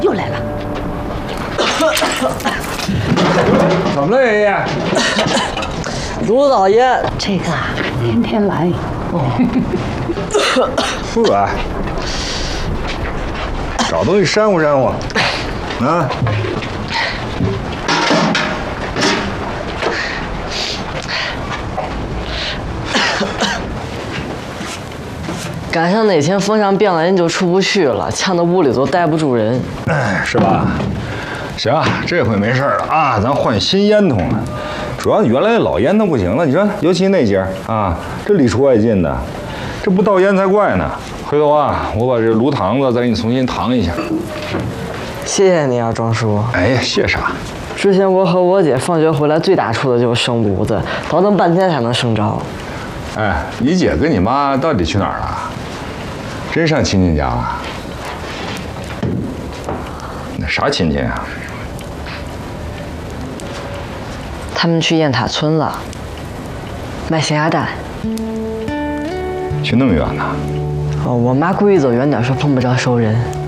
又来了。 怎么了，爷爷？ 卢老爷， 这个啊，天天来。 呵，找东西煽乎煽乎，啊！ 赶上哪天风向变了，人就出不去了，呛得屋里都待不住人。 哎，是吧？行，这回没事了啊，咱换新烟筒了。主要原来老烟筒不行了，你说，尤其那节啊，这里出外进的，这不倒烟才怪呢。回头啊，我把这炉膛子再给你重新膛一下。 谢谢你啊，庄叔。 哎呀，谢啥？ 之前我和我姐放学回来最大出的就是生炉子，倒腾半天才能生着。 哎，你姐跟你妈到底去哪儿了？真上亲戚家了？那啥亲戚啊？ 他们去雁塔村了，卖咸鸭蛋。 去那么远呢？ 哦，我妈故意走远点，说碰不着熟人。